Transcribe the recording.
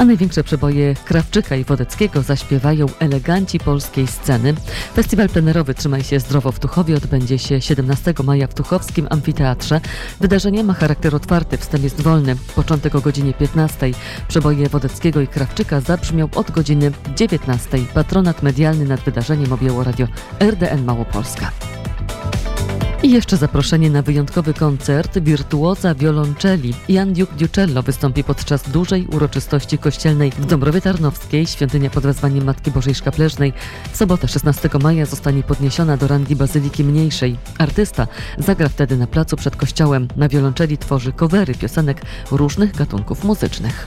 a największe przeboje Krawczyka i Wodeckiego zaśpiewają eleganci polskiej sceny. Festiwal plenerowy Trzymaj się zdrowo w Tuchowie odbędzie się 17 maja w Tuchowskim Amfiteatrze. Wydarzenie ma charakter otwarty, wstęp jest wolny. Początek o godzinie 15. Przeboje Wodeckiego i Krawczyka zabrzmią od godziny 19. Patronat medialny nad wydarzeniem objęło radio RDN Małopolska. I jeszcze zaproszenie na wyjątkowy koncert wirtuoza wiolonczeli. Jan Duke-Ducello wystąpi podczas dużej uroczystości kościelnej w Dąbrowie Tarnowskiej, świątynia pod wezwaniem Matki Bożej Szkapleżnej. W sobotę 16 maja zostanie podniesiona do rangi bazyliki mniejszej. Artysta zagra wtedy na placu przed kościołem. Na wiolonczeli tworzy covery piosenek różnych gatunków muzycznych.